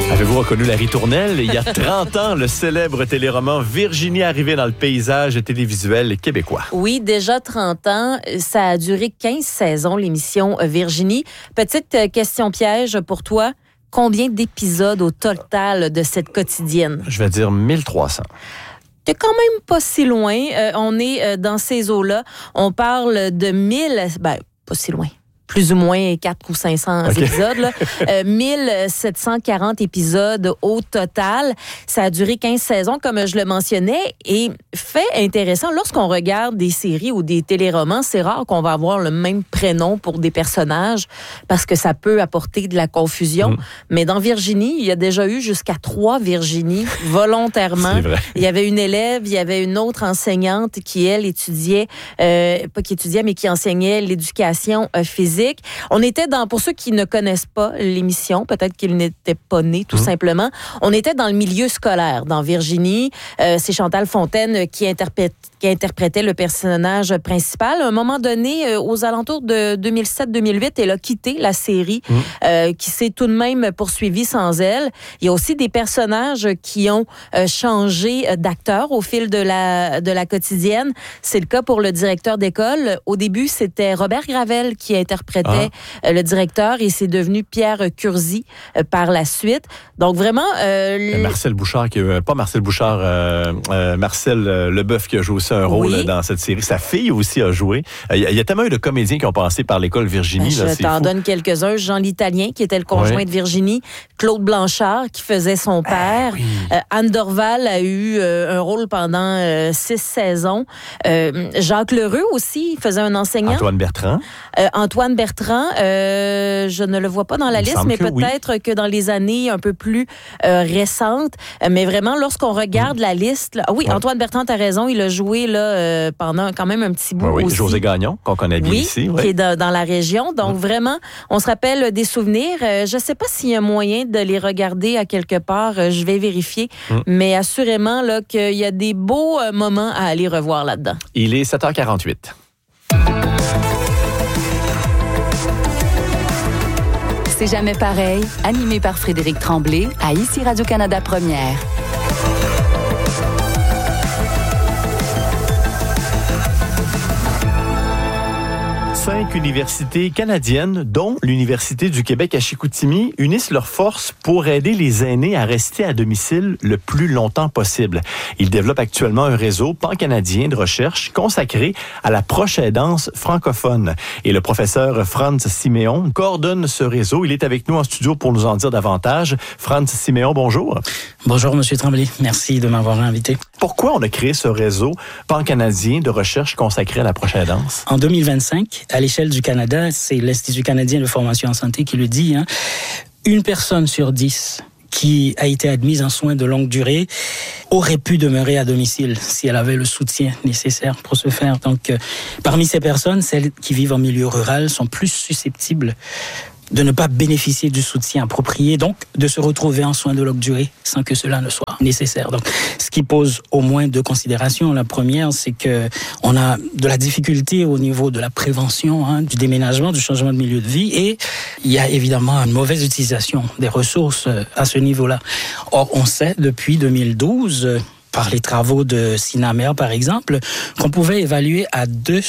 Avez-vous reconnu la ritournelle? Il y a 30 ans, le célèbre téléroman Virginie arrivait dans le paysage télévisuel québécois. Oui, déjà 30 ans. Ça a duré 15 saisons, l'émission Virginie. Petite question piège pour toi. Combien d'épisodes au total de cette quotidienne? Je vais dire 1300. T'es quand même pas si loin. On est dans ces eaux-là. On parle de 1000... pas si loin. Plus ou moins 400 ou 500 épisodes. Là. 1740 épisodes au total. Ça a duré 15 saisons, comme je le mentionnais. Et fait intéressant, lorsqu'on regarde des séries ou des téléromans, c'est rare qu'on va avoir le même prénom pour des personnages parce que ça peut apporter de la confusion. Mais dans Virginie, il y a déjà eu jusqu'à 3 Virginie volontairement. C'est vrai. Il y avait une élève, il y avait une autre enseignante qui, elle, étudiait, pas qui étudiait, mais qui enseignait l'éducation physique. On était pour ceux qui ne connaissent pas l'émission, peut-être qu'ils n'étaient pas nés, tout simplement, on était dans le milieu scolaire. Dans Virginie, c'est Chantal Fontaine qui interprétait le personnage principal. À un moment donné, aux alentours de 2007-2008, elle a quitté la série, qui s'est tout de même poursuivie sans elle. Il y a aussi des personnages qui ont changé d'acteur au fil de la quotidienne. C'est le cas pour le directeur d'école. Au début, c'était Robert Gravel qui interprétait le directeur et c'est devenu Pierre Curzi par la suite. Donc vraiment... Marcel Bouchard, Marcel Leboeuf qui a joué aussi un rôle dans cette série. Sa fille aussi a joué. Il y a tellement eu de comédiens qui ont passé par l'école Virginie. Je t'en donne quelques-uns. Jean l'Italien, qui était le conjoint de Virginie. Claude Blanchard, qui faisait son père. Anne Dorval a eu un rôle pendant 6 saisons. Jacques Lheureux aussi, faisait un enseignant. Antoine Bertrand, je ne le vois pas dans la liste, mais peut-être que dans les années un peu plus récentes. Mais vraiment, lorsqu'on regarde la liste... Antoine Bertrand, t'as raison, il a joué là, pendant quand même un petit bout aussi. José Gagnon, qu'on connaît bien ici. Qui est dans la région. Donc vraiment, on se rappelle des souvenirs. Je ne sais pas s'il y a moyen de les regarder à quelque part. Je vais vérifier. Mais assurément là, qu'il y a des beaux moments à aller revoir là-dedans. Il est 7h48. C'est jamais pareil, animé par Frédéric Tremblay à ici Radio-Canada Première. 5 universités canadiennes, dont l'Université du Québec à Chicoutimi, unissent leurs forces pour aider les aînés à rester à domicile le plus longtemps possible. Ils développent actuellement un réseau pan-canadien de recherche consacré à la proche aidance francophone. Et le professeur Franz Siméon coordonne ce réseau. Il est avec nous en studio pour nous en dire davantage. Franz Siméon, bonjour. Bonjour, M. Tremblay. Merci de m'avoir invité. Pourquoi on a créé ce réseau pan-canadien de recherche consacré à la proche aidance? En 2025, à l'échelle du Canada, c'est l'Institut canadien de formation en santé qui le dit, une personne sur 10 qui a été admise en soins de longue durée aurait pu demeurer à domicile si elle avait le soutien nécessaire pour ce faire. Donc, parmi ces personnes, celles qui vivent en milieu rural sont plus susceptibles de ne pas bénéficier du soutien approprié, donc de se retrouver en soins de longue durée sans que cela ne soit nécessaire. Donc, ce qui pose au moins 2 considérations. La première, c'est que on a de la difficulté au niveau de la prévention, du déménagement, du changement de milieu de vie, et il y a évidemment une mauvaise utilisation des ressources à ce niveau-là. Or, on sait depuis 2012... par les travaux de Sinamer, par exemple, qu'on pouvait évaluer à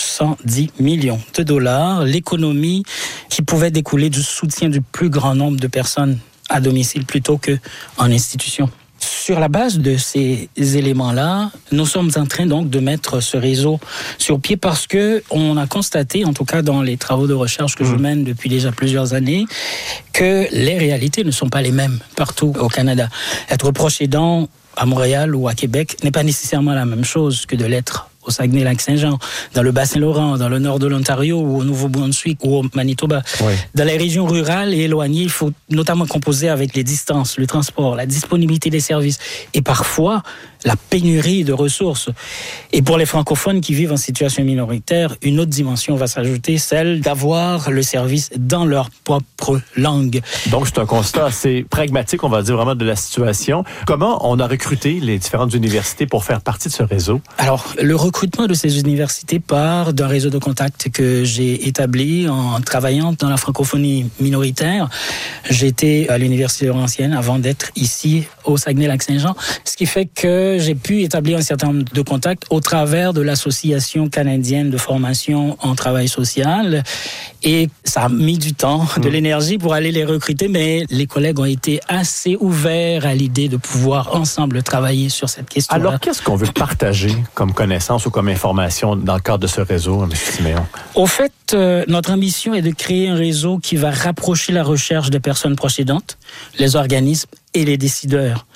210 millions de dollars l'économie qui pouvait découler du soutien du plus grand nombre de personnes à domicile plutôt qu'en institution. Sur la base de ces éléments-là, nous sommes en train donc de mettre ce réseau sur pied parce que on a constaté, en tout cas dans les travaux de recherche que je mène depuis déjà plusieurs années, que les réalités ne sont pas les mêmes partout au Canada. Être proche aidant à Montréal ou à Québec n'est pas nécessairement la même chose que de l'être au Saguenay-Lac-Saint-Jean, dans le Bas-Saint-Laurent, dans le nord de l'Ontario ou au Nouveau-Brunswick ou au Manitoba. Dans les régions rurales et éloignées, il faut notamment composer avec les distances, le transport, la disponibilité des services et parfois la pénurie de ressources. Et pour les francophones qui vivent en situation minoritaire, une autre dimension va s'ajouter, celle d'avoir le service dans leur propre langue. Donc, c'est un constat assez pragmatique, on va dire, vraiment de la situation. Comment on a recruté les différentes universités pour faire partie de ce réseau? Alors, le recrutement de ces universités part d'un réseau de contacts que j'ai établi en travaillant dans la francophonie minoritaire. J'étais à l'Université Laurentienne avant d'être ici au Saguenay-Lac-Saint-Jean, ce qui fait que j'ai pu établir un certain nombre de contacts au travers de l'Association canadienne de formation en travail social. Et ça a mis du temps, de l'énergie pour aller les recruter, mais les collègues ont été assez ouverts à l'idée de pouvoir ensemble travailler sur cette question-là. Alors, qu'est-ce qu'on veut partager comme connaissance ou comme information dans le cadre de ce réseau, M. Siméon? Au fait, notre ambition est de créer un réseau qui va rapprocher la recherche des personnes proches aidantes, les organismes et les décideurs,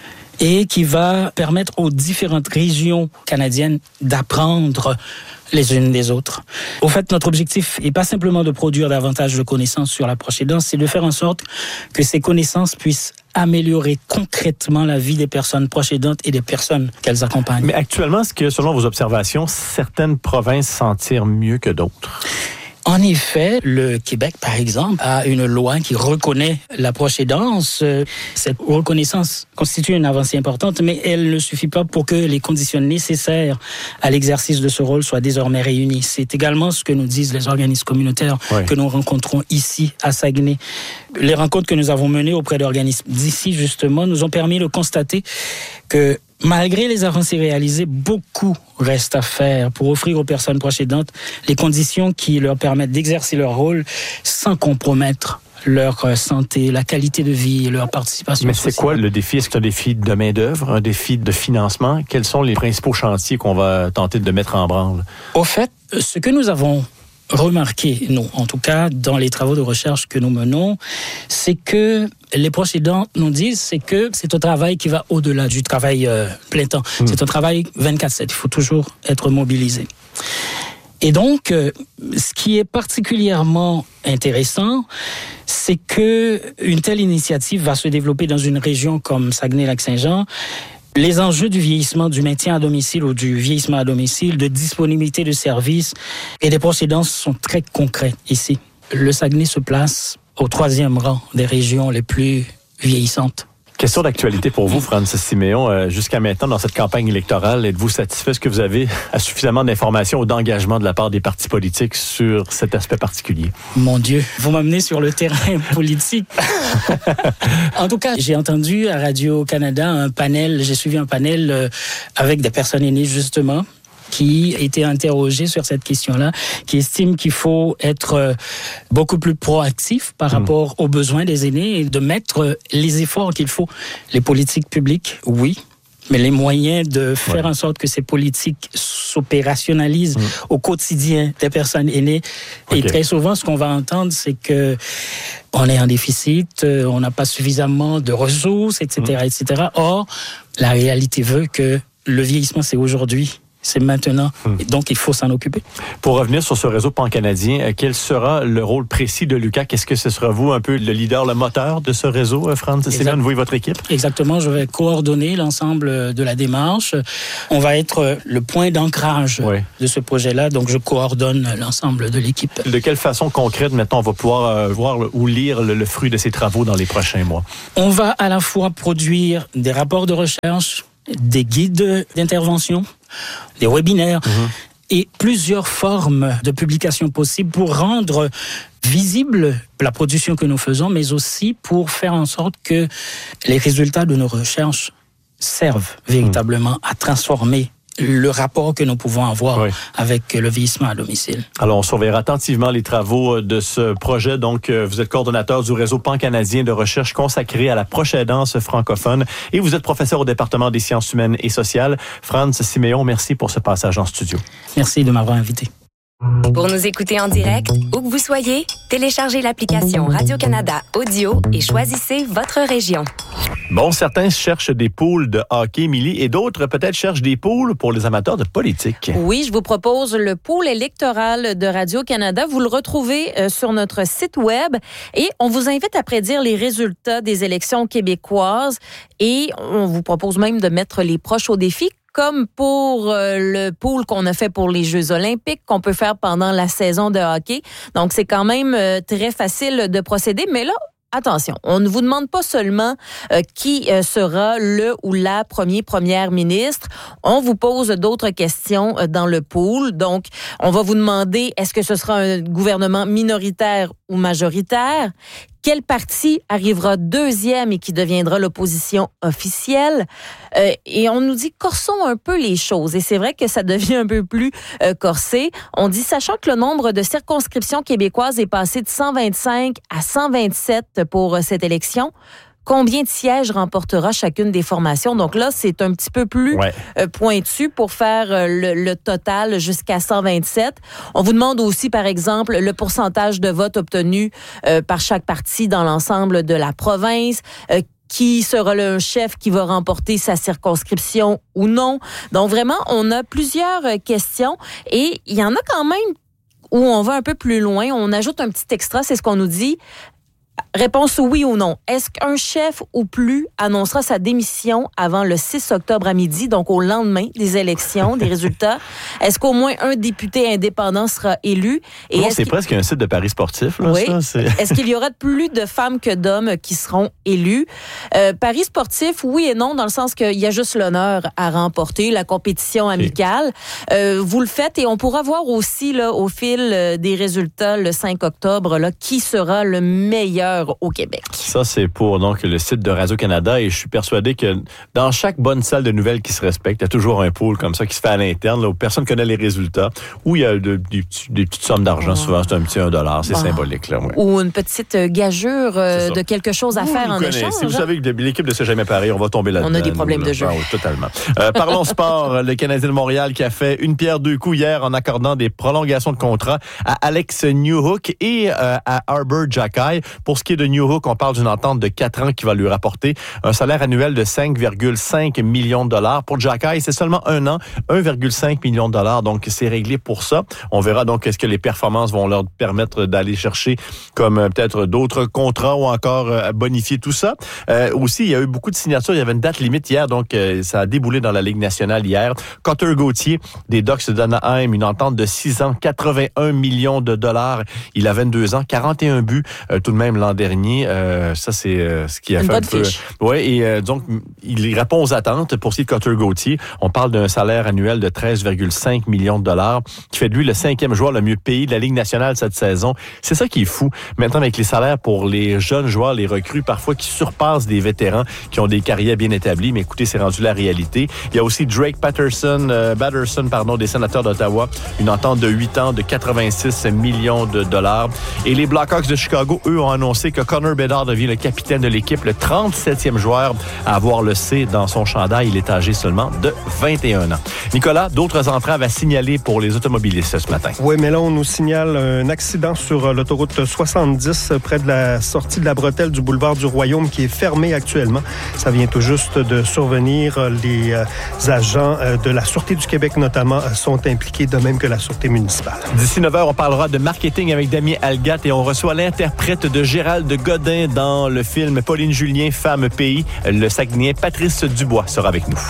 et qui va permettre aux différentes régions canadiennes d'apprendre les unes des autres. Au fait, notre objectif n'est pas simplement de produire davantage de connaissances sur la proche aidance, c'est de faire en sorte que ces connaissances puissent améliorer concrètement la vie des personnes proches aidantes et des personnes qu'elles accompagnent. Mais actuellement, est-ce que, selon vos observations, certaines provinces s'en tirent mieux que d'autres? En effet, le Québec, par exemple, a une loi qui reconnaît la proche aidance. Cette reconnaissance constitue une avancée importante, mais elle ne suffit pas pour que les conditions nécessaires à l'exercice de ce rôle soient désormais réunies. C'est également ce que nous disent les organismes communautaires que nous rencontrons ici à Saguenay. Les rencontres que nous avons menées auprès d'organismes d'ici, justement, nous ont permis de constater que malgré les avancées réalisées, beaucoup reste à faire pour offrir aux personnes proches aidantes les conditions qui leur permettent d'exercer leur rôle sans compromettre leur santé, la qualité de vie et leur participation sociale. Mais c'est quoi le défi? Est-ce que c'est un défi de main-d'œuvre, un défi de financement? Quels sont les principaux chantiers qu'on va tenter de mettre en branle? Au fait, ce que nous avons remarqué, nous, en tout cas, dans les travaux de recherche que nous menons, c'est que les proches aidants nous disent, c'est que c'est un travail qui va au-delà du travail plein temps. C'est un travail 24/7. Il faut toujours être mobilisé. Et donc, ce qui est particulièrement intéressant, c'est que une telle initiative va se développer dans une région comme Saguenay-Lac-Saint-Jean. Les enjeux du vieillissement, du maintien à domicile ou du vieillissement à domicile, de disponibilité de services et des proches aidants sont très concrets ici. Le Saguenay se place au 3e rang des régions les plus vieillissantes. Question d'actualité pour vous, Francis Siméon. Jusqu'à maintenant, dans cette campagne électorale, êtes-vous satisfait? Est-ce que vous avez suffisamment d'informations ou d'engagement de la part des partis politiques sur cet aspect particulier? Mon Dieu, vous m'amenez sur le terrain politique. En tout cas, j'ai entendu à Radio-Canada j'ai suivi un panel avec des personnes aînées, justement, qui étaient interrogés sur cette question-là, qui estiment qu'il faut être beaucoup plus proactif par rapport aux besoins des aînés et de mettre les efforts qu'il faut. Les politiques publiques, oui, mais les moyens de faire en sorte que ces politiques s'opérationnalisent au quotidien des personnes aînées. Et très souvent, ce qu'on va entendre, c'est que on est en déficit, on n'a pas suffisamment de ressources, etc., etc. Or, la réalité veut que le vieillissement, c'est aujourd'hui. C'est maintenant. Et donc, il faut s'en occuper. Pour revenir sur ce réseau pan-canadien, quel sera le rôle précis de l'UQAC? Est-ce que ce sera vous un peu le leader, le moteur de ce réseau, Francis Siméon, vous et votre équipe? Exactement. Je vais coordonner l'ensemble de la démarche. On va être le point d'ancrage de ce projet-là. Donc, je coordonne l'ensemble de l'équipe. De quelle façon concrète, maintenant, on va pouvoir voir ou lire le fruit de ces travaux dans les prochains mois? On va à la fois produire des rapports de recherche, des guides d'intervention, des webinaires et plusieurs formes de publication possibles pour rendre visible la production que nous faisons, mais aussi pour faire en sorte que les résultats de nos recherches servent véritablement à transformer le rapport que nous pouvons avoir avec le vieillissement à domicile. Alors, on surveillera attentivement les travaux de ce projet. Donc, vous êtes coordonnateur du réseau pan-canadien de recherche consacré à la proche aidance francophone et vous êtes professeur au département des sciences humaines et sociales. Francis Siméon, merci pour ce passage en studio. Merci de m'avoir invité. Pour nous écouter en direct, où que vous soyez, téléchargez l'application Radio-Canada Audio et choisissez votre région. Bon, certains cherchent des poules de hockey, Émilie, et d'autres peut-être cherchent des poules pour les amateurs de politique. Oui, je vous propose le pool électoral de Radio-Canada. Vous le retrouvez sur notre site web et on vous invite à prédire les résultats des élections québécoises et on vous propose même de mettre les proches au défi. Comme pour le pool qu'on a fait pour les Jeux olympiques, qu'on peut faire pendant la saison de hockey. Donc, c'est quand même très facile de procéder. Mais là, attention, on ne vous demande pas seulement qui sera le ou la première ministre. On vous pose d'autres questions dans le pool. Donc, on va vous demander, est-ce que ce sera un gouvernement minoritaire ou majoritaire? Quel parti arrivera deuxième et qui deviendra l'opposition officielle? Et on nous dit, corsons un peu les choses. Et c'est vrai que ça devient un peu plus corsé. On dit, sachant que le nombre de circonscriptions québécoises est passé de 125 à 127 pour cette élection, combien de sièges remportera chacune des formations? Donc là, c'est un petit peu plus pointu pour faire le total jusqu'à 127. On vous demande aussi, par exemple, le pourcentage de votes obtenus par chaque parti dans l'ensemble de la province. Qui sera le chef qui va remporter sa circonscription ou non? Donc vraiment, on a plusieurs questions et il y en a quand même où on va un peu plus loin. On ajoute un petit extra, c'est ce qu'on nous dit. Réponse oui ou non. Est-ce qu'un chef ou plus annoncera sa démission avant le 6 octobre à midi, donc au lendemain des élections, des résultats? Est-ce qu'au moins un député indépendant sera élu? Et c'est presque un site de paris sportif, là, oui. Ça. Est-ce qu'il y aura plus de femmes que d'hommes qui seront élus? Paris sportif, oui et non, dans le sens qu'il y a juste l'honneur à remporter, la compétition amicale. Vous le faites et on pourra voir aussi là, au fil des résultats le 5 octobre là, qui sera le meilleur au Québec. Ça, c'est pour donc le site de Radio-Canada et je suis persuadé que dans chaque bonne salle de nouvelles qui se respecte, il y a toujours un pool comme ça qui se fait à l'interne, là, où personne ne connaît les résultats, où il y a des petites sommes d'argent, souvent c'est un petit $1, c'est symbolique. Là, ouais. Ou une petite gageure de quelque chose à faire en échange. Si vous savez que l'équipe de C'est jamais pareil, on va tomber là-dedans. On a des problèmes de jeu. Ah, oui, totalement. Parlons sport. Le Canadien de Montréal qui a fait une pierre deux coups hier en accordant des prolongations de contrat à Alex Newhook et à Arber Xhekaj. Pour ce qui est de Newhook, on parle d'une entente de 4 ans qui va lui rapporter un salaire annuel de 5,5 millions de dollars. Pour Xhekaj, c'est seulement 1 an, 1,5 million de dollars. Donc, c'est réglé pour ça. On verra donc est-ce que les performances vont leur permettre d'aller chercher comme peut-être d'autres contrats ou encore bonifier tout ça. Aussi, il y a eu beaucoup de signatures. Il y avait une date limite hier, donc ça a déboulé dans la Ligue nationale hier. Cutter Gauthier des Ducks d'Anaheim, une entente de 6 ans, 81 millions de dollars. Il a 22 ans, 41 buts tout de même l'an dernier. Ça, c'est ce qui a fait un peu... Oui, et donc, il répond aux attentes pour ce qui est de Cutter Gauthier. On parle d'un salaire annuel de 13,5 millions de dollars, qui fait de lui le 5e joueur le mieux payé de la Ligue nationale cette saison. C'est ça qui est fou. Maintenant, avec les salaires pour les jeunes joueurs, les recrues, parfois qui surpassent des vétérans qui ont des carrières bien établies, mais écoutez, c'est rendu la réalité. Il y a aussi Drake Batterson, des Sénateurs d'Ottawa, une entente de 8 ans de 86 millions de dollars. Et les Blackhawks de Chicago, eux, ont annoncé que Connor Bedard devient le capitaine de l'équipe, le 37e joueur à avoir le C dans son chandail. Il est âgé seulement de 21 ans. Nicolas, d'autres entraves à signaler pour les automobilistes ce matin. Oui, mais là, on nous signale un accident sur l'autoroute 70 près de la sortie de la bretelle du boulevard du Royaume qui est fermée actuellement. Ça vient tout juste de survenir. Les agents de la Sûreté du Québec, notamment, sont impliqués, de même que la Sûreté municipale. D'ici 9h, on parlera de marketing avec Damien Algat et on reçoit l'interprète de Gérald Godin dans le film Pauline Julien, Femme Pays. Le Saguenay Patrice Dubois sera avec nous.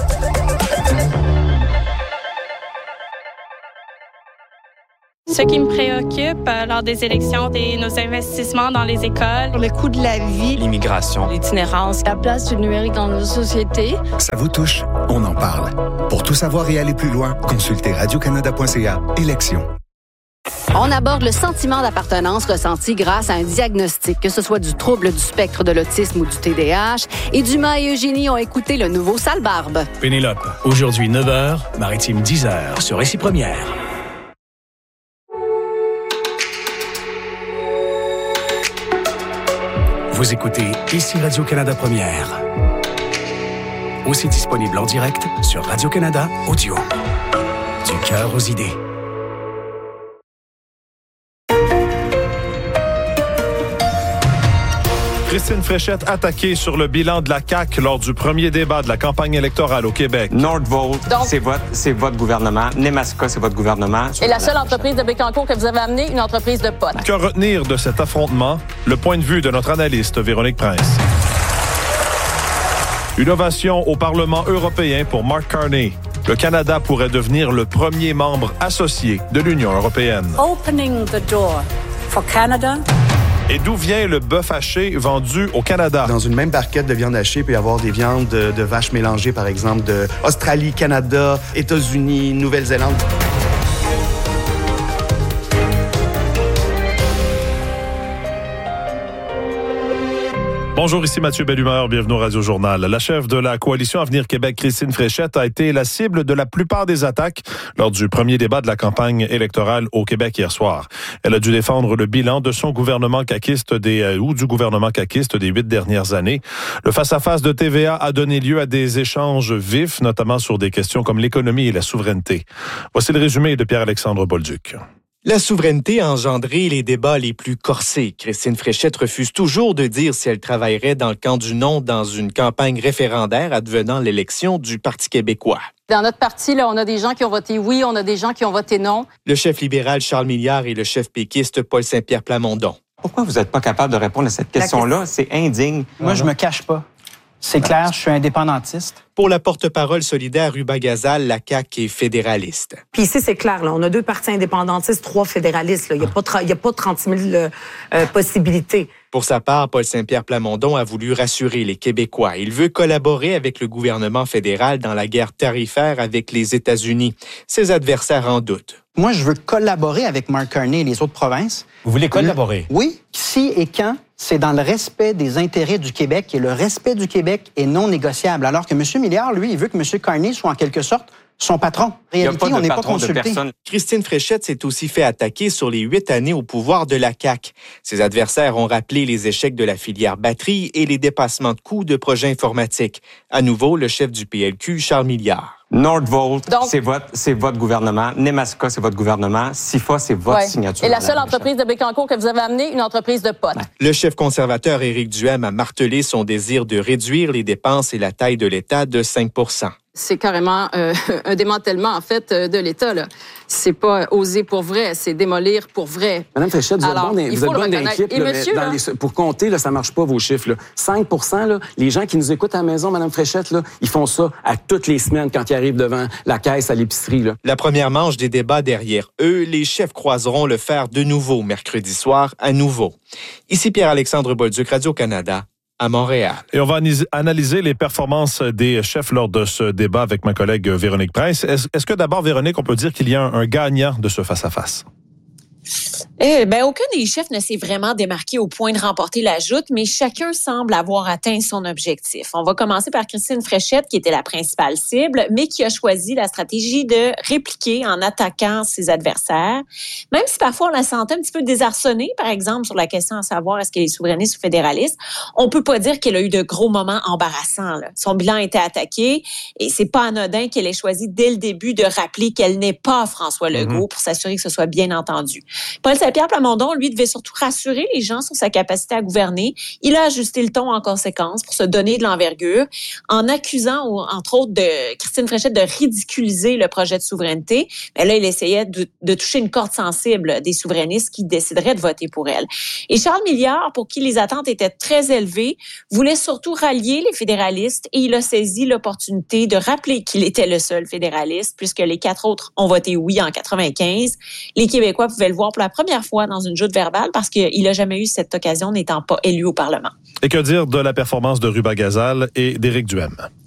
Ce qui me préoccupe lors des élections, c'est nos investissements dans les écoles, le coût de la vie, l'immigration, l'itinérance, la place du numérique dans nos sociétés. Ça vous touche? On en parle. Pour tout savoir et aller plus loin, consultez radiocanada.ca, élections. On aborde le sentiment d'appartenance ressenti grâce à un diagnostic, que ce soit du trouble du spectre de l'autisme ou du TDAH. Et Dumas et Eugénie ont écouté le nouveau Sale Barbe. Pénélope, aujourd'hui 9h, Maritime 10h, sur Récit Première. Vous écoutez ici Radio-Canada Première. Aussi disponible en direct sur Radio-Canada Audio. Du cœur aux idées. Christine Fréchette attaquée sur le bilan de la CAQ lors du premier débat de la campagne électorale au Québec. Nordvolt, c'est votre gouvernement. Nemaska, c'est votre gouvernement. Et la seule entreprise de Bécancour que vous avez amenée, une entreprise de potes. Que retenir de cet affrontement? Le point de vue de notre analyste Véronique Prince. Une ovation au Parlement européen pour Mark Carney. Le Canada pourrait devenir le premier membre associé de l'Union européenne. Opening the door for Canada. Et d'où vient le bœuf haché vendu au Canada? Dans une même barquette de viande hachée, il peut y avoir des viandes de vaches mélangées, par exemple, de Australie, Canada, États-Unis, Nouvelle-Zélande. Bonjour, ici Mathieu Bellumeur, bienvenue au Radio Journal. La chef de la coalition Avenir Québec, Christine Fréchette, a été la cible de la plupart des attaques lors du premier débat de la campagne électorale au Québec hier soir. Elle a dû défendre le bilan de son gouvernement caquiste du gouvernement caquiste des 8 dernières années. Le face-à-face de TVA a donné lieu à des échanges vifs, notamment sur des questions comme l'économie et la souveraineté. Voici le résumé de Pierre-Alexandre Bolduc. La souveraineté a engendré les débats les plus corsés. Christine Fréchette refuse toujours de dire si elle travaillerait dans le camp du non dans une campagne référendaire advenant l'élection du Parti québécois. Dans notre parti, là, on a des gens qui ont voté oui, on a des gens qui ont voté non. Le chef libéral Charles Milliard et le chef péquiste Paul Saint-Pierre Plamondon. Pourquoi vous n'êtes pas capable de répondre à cette question-là? C'est indigne. Moi, je me cache pas. C'est clair, je suis indépendantiste. Pour la porte-parole solidaire Ruba Gazal, la CAQ est fédéraliste. Puis ici, c'est clair, là, on a 2 partis indépendantistes, 3 fédéralistes. Là. Il n'y a pas 30 000 possibilités. Pour sa part, Paul Saint-Pierre Plamondon a voulu rassurer les Québécois. Il veut collaborer avec le gouvernement fédéral dans la guerre tarifaire avec les États-Unis. Ses adversaires en doutent. Moi, je veux collaborer avec Mark Carney et les autres provinces. Vous voulez collaborer? Oui. Si et quand c'est dans le respect des intérêts du Québec, et le respect du Québec est non négociable. Alors que M. Milliard, lui, il veut que M. Carney soit en quelque sorte son patron. En réalité, on n'est pas consulté. Christine Fréchette s'est aussi fait attaquer sur les 8 années au pouvoir de la CAQ. Ses adversaires ont rappelé les échecs de la filière batterie et les dépassements de coûts de projets informatiques. À nouveau, le chef du PLQ, Charles Milliard. Nordvolt, c'est votre gouvernement. Nemaska, c'est votre gouvernement. SIFA, c'est votre signature. Et la seule entreprise de Bécancour que vous avez amenée, une entreprise de potes. Le chef conservateur Éric Duhaime a martelé son désir de réduire les dépenses et la taille de l'État de 5 %. C'est carrément un démantèlement, en fait, de l'État, là. C'est pas oser pour vrai, c'est démolir pour vrai. Madame Fréchette, vous êtes bonne équipe, pour compter, là, ça marche pas, vos chiffres. Là. 5 % là, les gens qui nous écoutent à la maison, Madame Fréchette, là, ils font ça à toutes les semaines quand ils arrivent devant la caisse à l'épicerie. Là. La première manche des débats derrière eux, les chefs croiseront le fer de nouveau mercredi soir à nouveau. Ici Pierre-Alexandre Bolduc, Radio-Canada. À Montréal. Et on va analyser les performances des chefs lors de ce débat avec ma collègue Véronique Prince. Est-ce que d'abord, Véronique, on peut dire qu'il y a un gagnant de ce face-à-face? Aucun des chefs ne s'est vraiment démarqué au point de remporter la joute, mais chacun semble avoir atteint son objectif. On va commencer par Christine Fréchette, qui était la principale cible, mais qui a choisi la stratégie de répliquer en attaquant ses adversaires. Même si parfois on la sentait un petit peu désarçonnée, par exemple, sur la question à savoir est-ce qu'elle est souverainiste ou fédéraliste, on peut pas dire qu'elle a eu de gros moments embarrassants. Là. Son bilan a été attaqué et c'est pas anodin qu'elle ait choisi dès le début de rappeler qu'elle n'est pas François Legault pour s'assurer que ce soit bien entendu. Paul Saint-Pierre Plamondon, lui, devait surtout rassurer les gens sur sa capacité à gouverner. Il a ajusté le ton en conséquence pour se donner de l'envergure en accusant, entre autres, de Christine Fréchette de ridiculiser le projet de souveraineté. Mais là, il essayait de toucher une corde sensible des souverainistes qui décideraient de voter pour elle. Et Charles Milliard, pour qui les attentes étaient très élevées, voulait surtout rallier les fédéralistes et il a saisi l'opportunité de rappeler qu'il était le seul fédéraliste puisque les 4 autres ont voté oui en 95. Les Québécois pouvaient le voir pour la première fois dans une joute verbale parce qu'il n'a jamais eu cette occasion n'étant pas élu au Parlement. Et que dire de la performance de Ruba Gazal et d'Éric Duhaime?